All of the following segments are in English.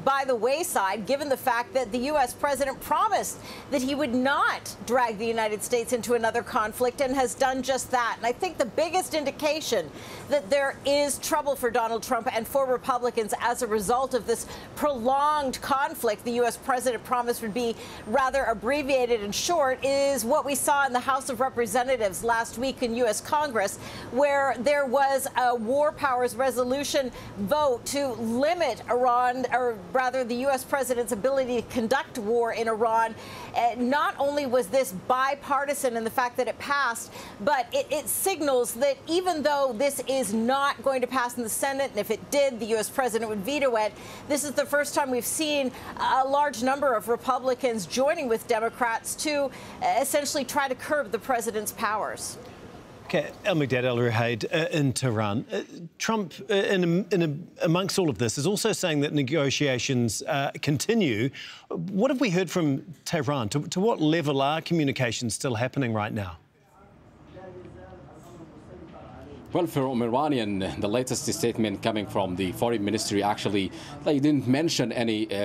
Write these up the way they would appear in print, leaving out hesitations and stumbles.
by the wayside, given the fact that the U.S. president promised that he would not drag the United States into another conflict and has done just that. And I think the biggest indication that there is trouble for Donald Trump and for Republicans as a result of this prolonged conflict the U.S. president promised would be rather abbreviated and short is what we saw in the House of Representatives last week in U.S. Congress, where there was a war powers resolution vote to limit Iran, or rather the U.S. president's ability to conduct war in Iran. Not only was this bipartisan in the fact that it passed, but it signals that even though this is not going to pass in the Senate, and if it did, the U.S. president would veto it, this is the first time we've seen a large number of Republicans joining with Democrats to essentially try to curb the president's powers. Okay, El-Mikdad El-Ruhaid in Tehran. Trump, amongst all of this, is also saying that negotiations continue. What have we heard from Tehran? To what level are communications still happening right now? Well, from Iranian, the latest statement coming from the foreign ministry, actually, they didn't mention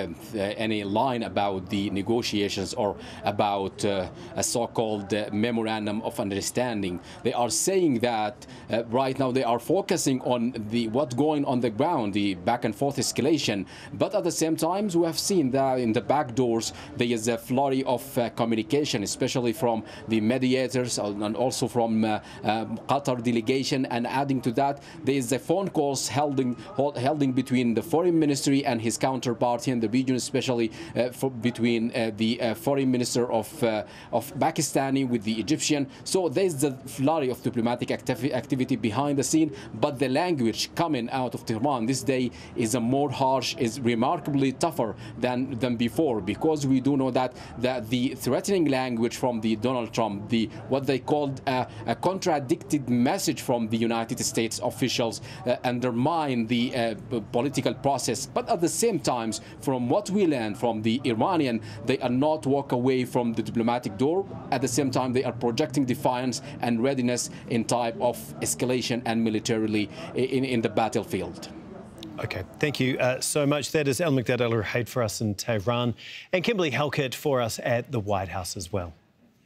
any line about the negotiations or about a so-called memorandum of understanding. They are saying that right now they are focusing on what's going on the ground, the back and forth escalation. But at the same time, we have seen that in the back doors there is a flurry of communication, especially from the mediators and also from Qatar delegation. And adding to that, there is a phone calls held between the foreign ministry and his counterpart in the region, especially between the foreign minister of Pakistani with the Egyptian. So there is a flurry of diplomatic activity behind the scene, but the language coming out of Tehran this day is a more harsh, is remarkably tougher than before, because we do know that the threatening language from the Donald Trump, what they called a contradicted message from the United States officials undermine the political process. But at the same time, from what we learned from the Iranian, they are not walk away from the diplomatic door. At the same time, they are projecting defiance and readiness in type of escalation and militarily in the battlefield. Okay, thank you so much. That is El-Mikdad El-Ruhaid for us in Tehran, and Kimberly Halkett for us at the White House as well.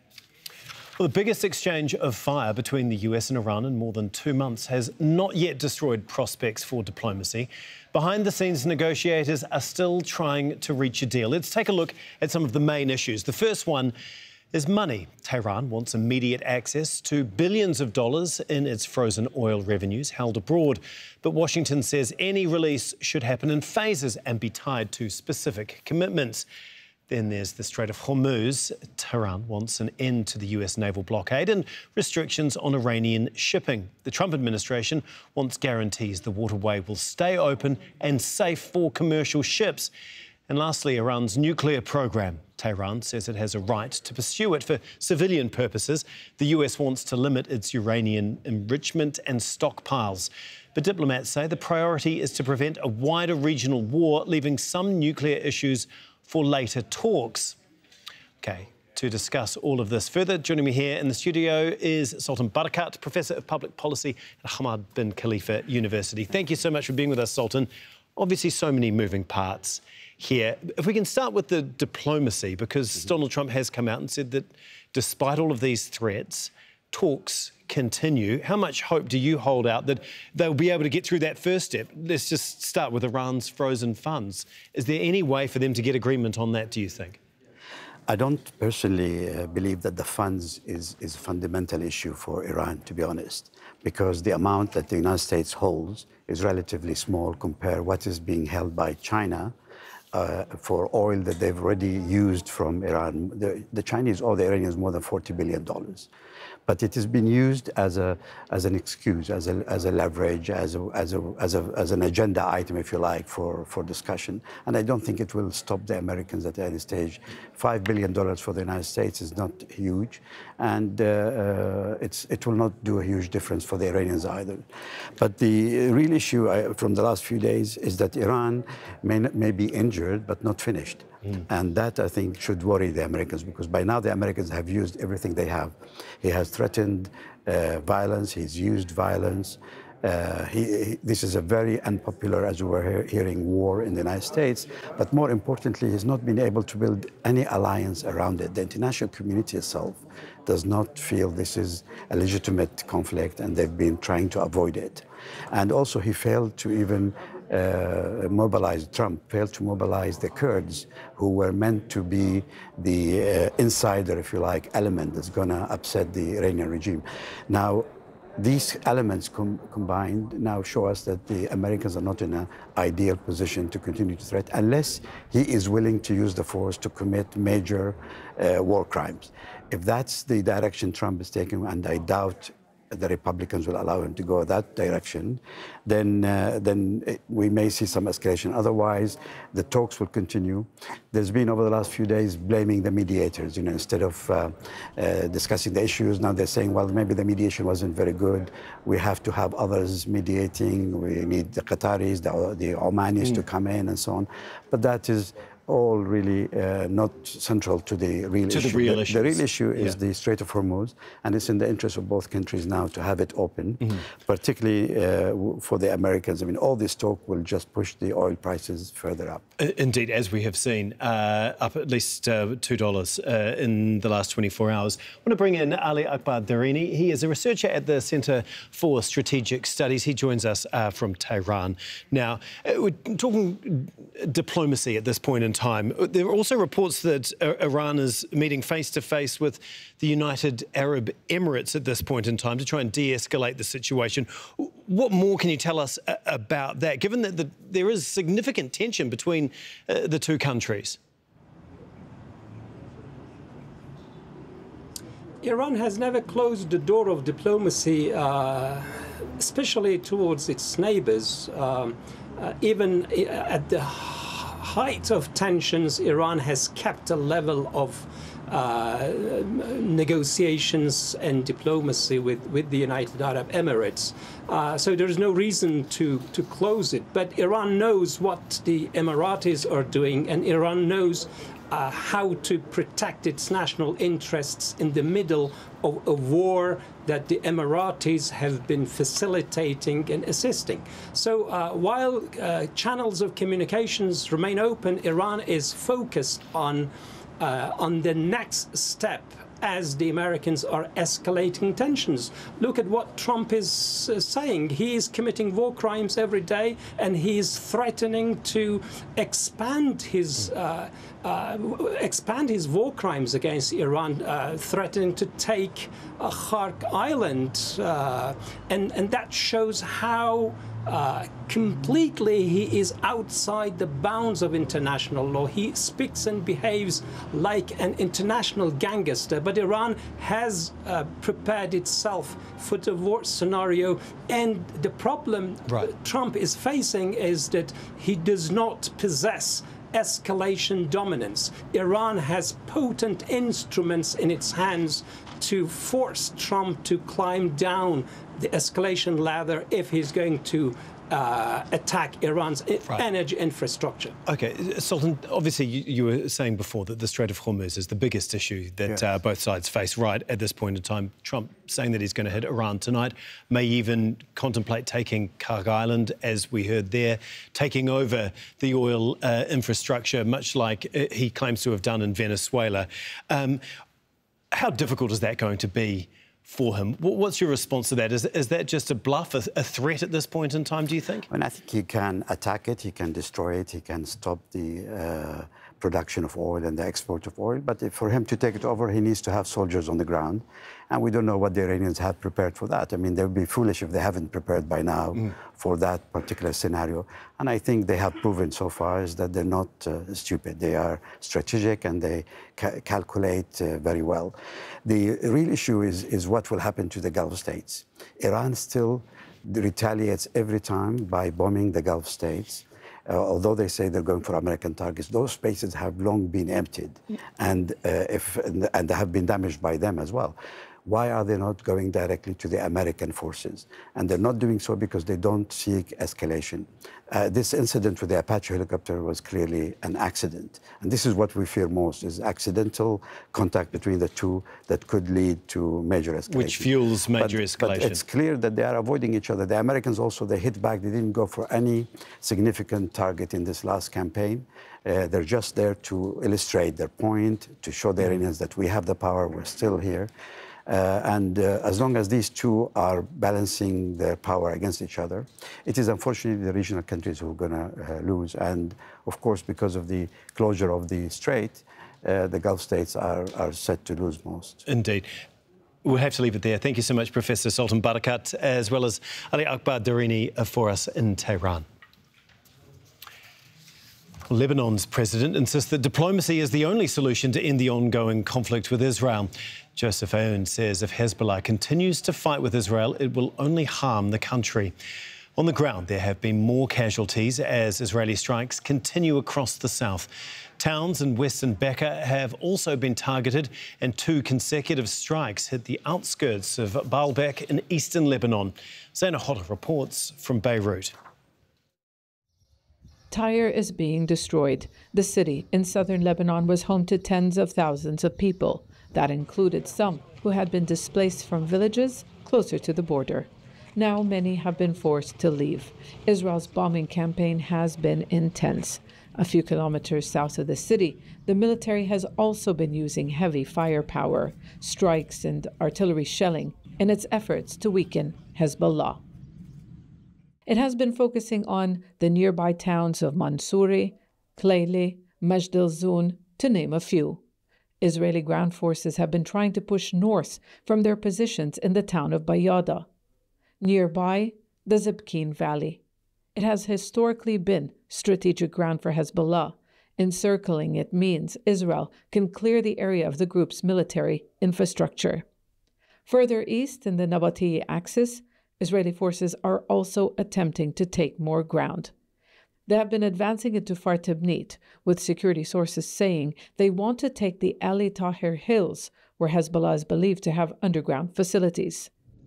Well, the biggest exchange of fire between the US and Iran in more than 2 months has not yet destroyed prospects for diplomacy. Behind-the-scenes negotiators are still trying to reach a deal. Let's take a look at some of the main issues. The first one is money. Tehran wants immediate access to billions of dollars in its frozen oil revenues held abroad. But Washington says any release should happen in phases and be tied to specific commitments. Then there's the Strait of Hormuz. Tehran wants an end to the US naval blockade and restrictions on Iranian shipping. The Trump administration wants guarantees the waterway will stay open and safe for commercial ships. And lastly, Iran's nuclear program. Tehran says it has a right to pursue it for civilian purposes. The US wants to limit its uranium enrichment and stockpiles. But diplomats say the priority is to prevent a wider regional war, leaving some nuclear issues for later talks. Okay, to discuss all of this further, joining me here in the studio is Sultan Barakat, Professor of Public Policy at Hamad bin Khalifa University. Thank you so much for being with us, Sultan. Obviously, so many moving parts here. If we can start with the diplomacy, because Donald Trump has come out and said that despite all of these threats, talks continue. How much hope do you hold out that they'll be able to get through that first step? Let's just start with Iran's frozen funds. Is there any way for them to get agreement on that, do you think? I don't personally believe that the funds is a fundamental issue for Iran, to be honest, because the amount that the United States holds is relatively small compared to what is being held by China for oil that they've already used from Iran. The Chinese owe the Iranians more than $40 billion. But it has been used as an excuse, as a leverage, as an agenda item, if you like, for discussion. And I don't think it will stop the Americans at any stage. $5 billion for the United States is not huge, and it will not do a huge difference for the Iranians either. But the real issue from the last few days is that Iran may be injured, but not finished. And that, I think, should worry the Americans, because by now the Americans have used everything they have. He has threatened violence, he's used violence, This is a very unpopular, as we were hearing, war in the United States. But more importantly, he's not been able to build any alliance around it. The international community itself does not feel this is a legitimate conflict, and they've been trying to avoid it. And also, he failed to even Trump failed to mobilize the Kurds, who were meant to be the insider, if you like, element that's going to upset the Iranian regime. Now, these elements combined now show us that the Americans are not in an ideal position to continue to threat unless he is willing to use the force to commit major war crimes. If that's the direction Trump is taking, and I doubt the Republicans will allow him to go that direction, then we may see some escalation. Otherwise, the talks will continue. There's been, over the last few days, blaming the mediators. You know, instead of discussing the issues, now they're saying, well, maybe the mediation wasn't very good. We have to have others mediating. We need the Qataris, the Omanis to come in and so on. But that is all really not central to the real issue. The real issue is the Strait of Hormuz, and it's in the interest of both countries now to have it open, particularly for the Americans. I mean, all this talk will just push the oil prices further up. Indeed, as we have seen, up at least $2 in the last 24 hours. I want to bring in Ali Akbar Darini. He is a researcher at the Centre for Strategic Studies. He joins us from Tehran. Now, we're talking diplomacy at this point in time. There are also reports that Iran is meeting face-to-face with the United Arab Emirates at this point in time to try and de-escalate the situation. What more can you tell us about that, given that there is significant tension between the two countries? Iran has never closed the door of diplomacy, especially towards its neighbors. Even at the height of tensions, Iran has kept a level of negotiations and diplomacy with the United Arab Emirates. So there is no reason to close it. But Iran knows what the Emiratis are doing, and Iran knows how to protect its national interests in the middle of a war that the Emiratis have been facilitating and assisting. So while channels of communications remain open, Iran is focused on the next step as the Americans are escalating tensions. Look at what Trump is saying. He is committing war crimes every day, and he is threatening to expand his war crimes against Iran, threatening to take Khark Island, and that shows how completely he is outside the bounds of international law. He speaks and behaves like an international gangster, but Iran has prepared itself for the war scenario, and the problem Trump is facing is that he does not possess escalation dominance. Iran has potent instruments in its hands to force Trump to climb down the escalation ladder if he's going to attack Iran's energy infrastructure. OK, Sultan, obviously you were saying before that the Strait of Hormuz is the biggest issue that both sides face right at this point in time. Trump saying that he's going to hit Iran tonight, may even contemplate taking Khark Island, as we heard there, taking over the oil infrastructure, much like he claims to have done in Venezuela. How difficult is that going to be for him? What's your response to that? Is that just a bluff, a threat at this point in time, do you think? I think he can attack it, he can destroy it, he can stop the production of oil and the export of oil. But for him to take it over, he needs to have soldiers on the ground. And we don't know what the Iranians have prepared for that. I mean, they would be foolish if they haven't prepared by now for that particular scenario. And I think they have proven so far is that they're not stupid. They are strategic and they calculate very well. The real issue is what will happen to the Gulf states. Iran still retaliates every time by bombing the Gulf states. Although they say they're going for American targets, those spaces have long been emptied and they have been damaged by them as well. why are they not going directly to the American forces? And they're not doing so because they don't seek escalation. This incident with the Apache helicopter was clearly an accident. And this is what we fear most, is accidental contact between the two that could lead to major escalation. Which fuels major escalation. But it's clear that they are avoiding each other. The Americans also, they hit back. They didn't go for any significant target in this last campaign. They're just there to illustrate their point, to show the Iranians that we have the power, we're still here. As long as these two are balancing their power against each other, it is unfortunately the regional countries who are going to lose. And of course, because of the closure of the strait, the Gulf states are set to lose most. Indeed. We'll have to leave it there. Thank you so much, Professor Sultan Barakat, as well as Ali Akbar Darini for us in Tehran. Lebanon's president insists that diplomacy is the only solution to end the ongoing conflict with Israel. Joseph Aoun says if Hezbollah continues to fight with Israel, it will only harm the country. On the ground, there have been more casualties as Israeli strikes continue across the south. Towns in western Bekaa have also been targeted, and 2 consecutive strikes hit the outskirts of Baalbek in eastern Lebanon. Zaina Hotta reports from Beirut. Tyre is being destroyed. The city in southern Lebanon was home to tens of thousands of people. That included some who had been displaced from villages closer to the border. Now many have been forced to leave. Israel's bombing campaign has been intense. A few kilometers south of the city, the military has also been using heavy firepower, strikes and artillery shelling in its efforts to weaken Hezbollah. It has been focusing on the nearby towns of Mansouri, Kleili, Majd al-Zoun, to name a few. Israeli ground forces have been trying to push north from their positions in the town of Bayada. Nearby, the Zibkeen Valley. It has historically been strategic ground for Hezbollah. Encircling it means Israel can clear the area of the group's military infrastructure. Further east in the Nabatieh axis, Israeli forces are also attempting to take more ground. They have been advancing into Far Tibnit, with security sources saying they want to take the Ali Tahrir Hills, where Hezbollah is believed to have underground facilities.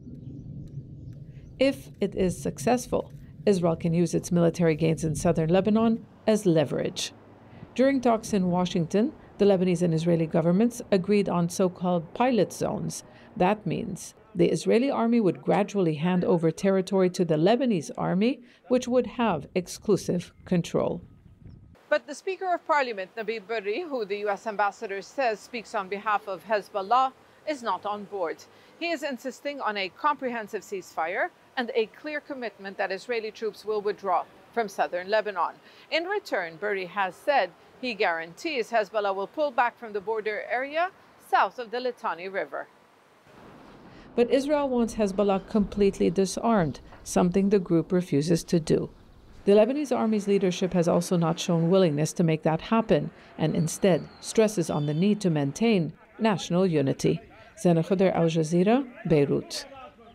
If it is successful, Israel can use its military gains in southern Lebanon as leverage. During talks in Washington, the Lebanese and Israeli governments agreed on so-called pilot zones. That means the Israeli army would gradually hand over territory to the Lebanese army, which would have exclusive control. But the Speaker of Parliament, Nabil Berri, who the U.S. ambassador says speaks on behalf of Hezbollah, is not on board. He is insisting on a comprehensive ceasefire and a clear commitment that Israeli troops will withdraw from southern Lebanon. In return, Berri has said he guarantees Hezbollah will pull back from the border area south of the Litani River. But Israel wants Hezbollah completely disarmed, something the group refuses to do. The Lebanese army's leadership has also not shown willingness to make that happen, and instead stresses on the need to maintain national unity. Zaina Hotta, Al Jazeera, Beirut.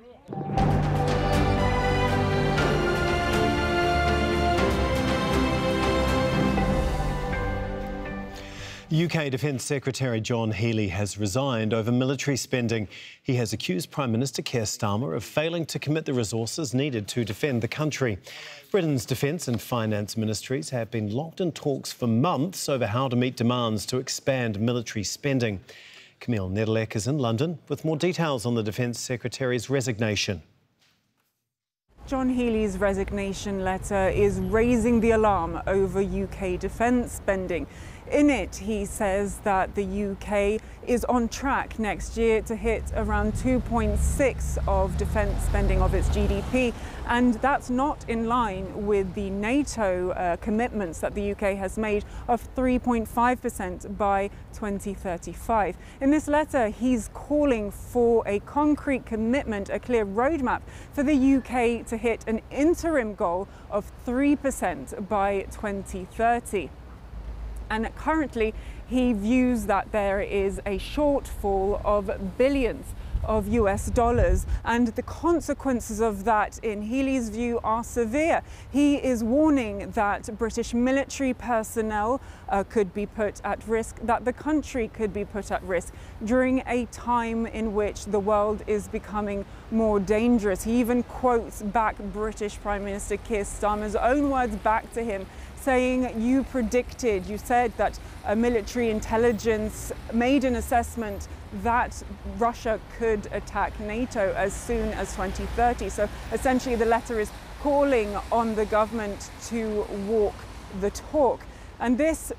UK Defence Secretary John Healey has resigned over military spending. He has accused Prime Minister Keir Starmer of failing to commit the resources needed to defend the country. Britain's defence and finance ministries have been locked in talks for months over how to meet demands to expand military spending. Camille Nedelec is in London with more details on the Defence Secretary's resignation. John Healey's resignation letter is raising the alarm over UK defence spending. In it, he says that the UK is on track next year to hit around 2.6% of defence spending of its GDP, and that's not in line with the NATO commitments that the UK has made of 3.5% by 2035. In this letter, he's calling for a concrete commitment, a clear roadmap for the UK to hit an interim goal of 3% by 2030. And currently, he views that there is a shortfall of billions of US dollars. And the consequences of that, in Healey's view, are severe. He is warning that British military personnel could be put at risk, that the country could be put at risk during a time in which the world is becoming more dangerous. He even quotes back British Prime Minister Keir Starmer's own words back to him, saying, you said that military intelligence made an assessment that Russia could attack NATO as soon as 2030. So essentially the letter is calling on the government to walk the talk. And this